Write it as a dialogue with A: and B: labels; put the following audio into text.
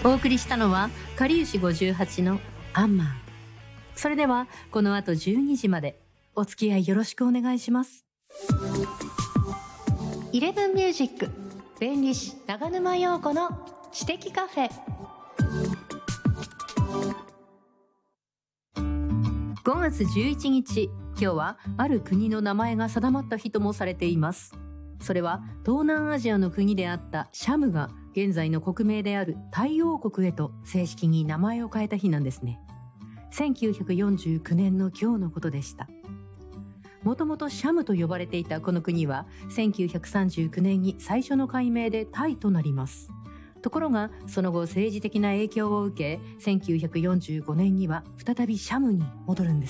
A: お送りしたのはかりゆし58のアンマー。それではこの後12時までお付き合いよろしくお願いします。イレブンミュージック弁理士長沼陽子の知的カフェ。5月11日、今日はある国の名前が定まった日ともされています。それは東南アジアの国であったシャムが現在の国名であるタイ王国へと正式に名前を変えた日なんですね。1949年の今日のことでした。もともとシャムと呼ばれていたこの国は1939年に最初の改名でタイとなります。ところがその後政治的な影響を受け1945年には再びシャムに戻るんです。